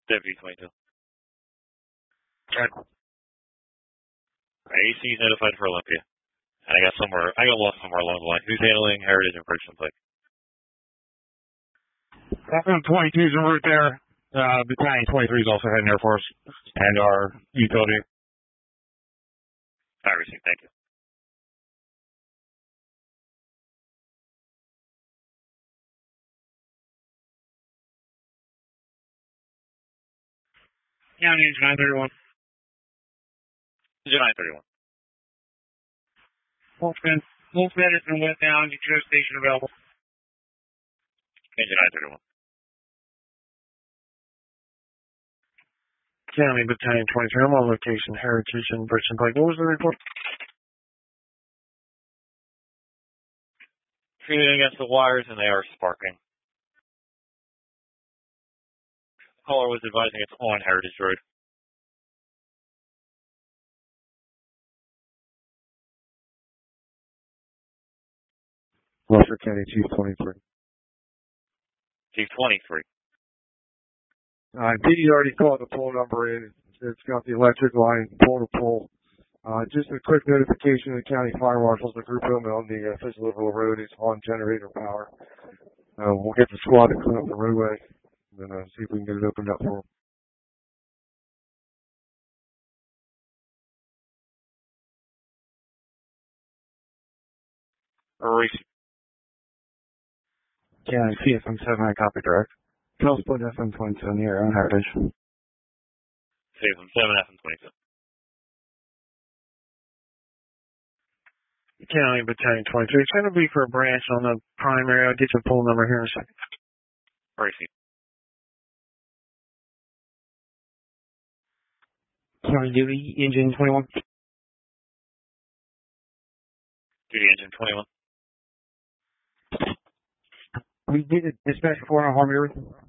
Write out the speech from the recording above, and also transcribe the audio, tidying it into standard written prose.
Deputy 22. Check. AC is notified for Olympia. And I got lost somewhere along the line. Who's handling Heritage and Bridgeland Pike? FM-22 is en route there. Battalion 23 is also heading there for us. And our utility. I received. Thank you. County Engine 931. Engine 931. Wolfman has been went down. Detroit station available. Engine 931. County Battalion 23. I'm on location. Heritage and Bridgeland Pike. What was the report? Shooting against the wires and they are sparking. Caller was advising it's on Heritage Road. Western County Chief 23. Chief 23. PD already called the pole number in. It's got the electric line pole to pole. Just a quick notification to the county fire marshals. The group home on the Fisherville Road is on generator power. We'll get the squad to clean up the roadway and see if we can get it opened up for them. County CFM7, I copy direct. Tell split FM22 in the air on Heritage. CFM 7, FM 22. County Battalion 23. It's going to be for a branch on the primary. I'll get your poll number here in a second. Received. County Duty, Engine 21. Duty Engine 21. We did a dispatch report on Harmony River.